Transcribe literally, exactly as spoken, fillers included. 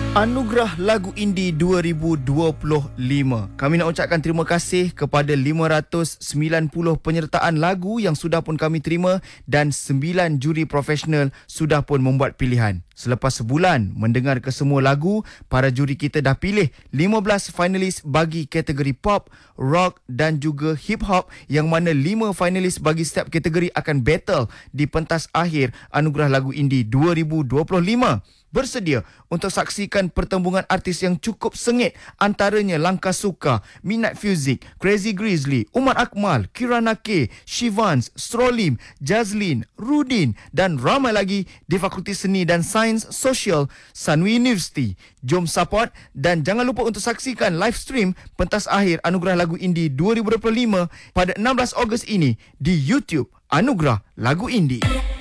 Anugerah Lagu Indie dua ribu dua puluh lima. Kami nak ucapkan terima kasih kepada lima ratus sembilan puluh penyertaan lagu yang sudah pun kami terima dan sembilan juri profesional sudah pun membuat pilihan. Selepas sebulan mendengar kesemua lagu, para juri kita dah pilih lima belas finalis bagi kategori pop, rock dan juga hip hop, yang mana lima finalis bagi setiap kategori akan battle di pentas akhir Anugerah Lagu Indie dua ribu dua puluh lima. Bersedia untuk saksikan pertembungan artis yang cukup sengit, antaranya Langkah Suka, Midnight Fuzik, Crazy Grizzly, Umar Akmal, Kirana K, Shivans, Strolim, Jazlin, Rudin dan ramai lagi di Fakulti Seni dan Sains Sosial Sanwi University. Jom support dan jangan lupa untuk saksikan live stream pentas akhir Anugerah Lagu Indie dua ribu dua puluh lima pada enam belas Ogos ini di YouTube Anugerah Lagu Indie.